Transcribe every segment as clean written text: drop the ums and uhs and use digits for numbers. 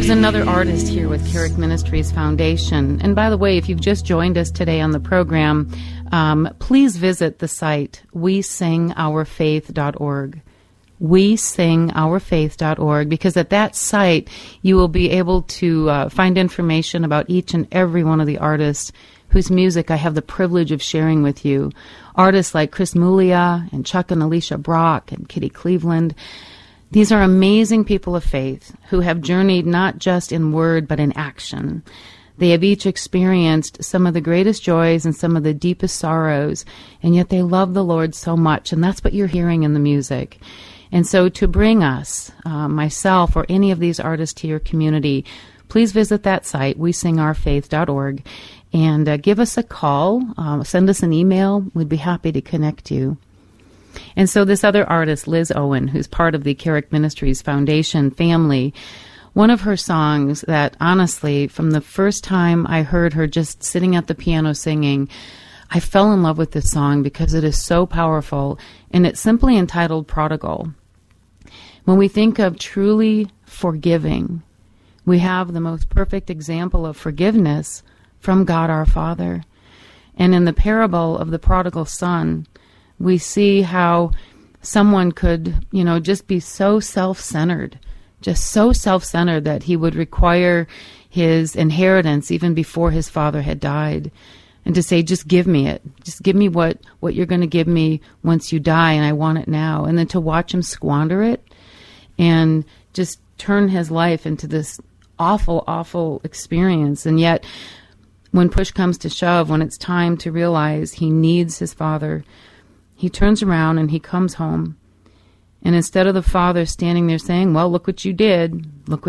There's another artist here with Carrick Ministries Foundation. And by the way, if you've just joined us today on the program, please visit the site wesingourfaith.org. wesingourfaith.org, because at that site you will be able to find information about each and every one of the artists whose music I have the privilege of sharing with you. Artists like Chris Mulia and Chuck and Alicia Brock and Kitty Cleveland. These are amazing people of faith who have journeyed not just in word but in action. They have each experienced some of the greatest joys and some of the deepest sorrows, and yet they love the Lord so much, and that's what you're hearing in the music. And so to bring us, myself or any of these artists to your community, please visit that site, wesingourfaith.org, and give us a call, send us an email. We'd be happy to connect you. And so this other artist, Liz Owen, who's part of the Carrick Ministries Foundation family, one of her songs that, honestly, from the first time I heard her just sitting at the piano singing, I fell in love with this song because it is so powerful, and it's simply entitled Prodigal. When we think of truly forgiving, we have the most perfect example of forgiveness from God our Father. And in the parable of the prodigal son, we see how someone could, just be so self-centered, that he would require his inheritance even before his father had died. And to say, just give me it. Just give me what you're going to give me once you die, and I want it now. And then to watch him squander it and just turn his life into this awful, awful experience. And yet, when push comes to shove, when it's time to realize he needs his father, he turns around and he comes home. And instead of the father standing there saying, well, look what you did,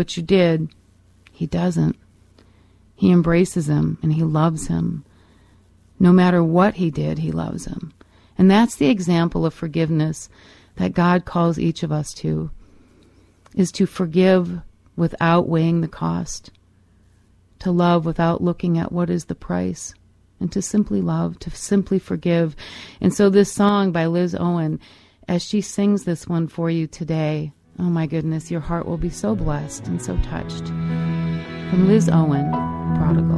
he doesn't. He embraces him and he loves him. No matter what he did, he loves him. And that's the example of forgiveness that God calls each of us to, is to forgive without weighing the cost, to love without looking at what is the price, and to simply love, to simply forgive. And so this song by Liz Owen, as she sings this one for you today, oh my goodness, your heart will be so blessed and so touched. From Liz Owen, Prodigal.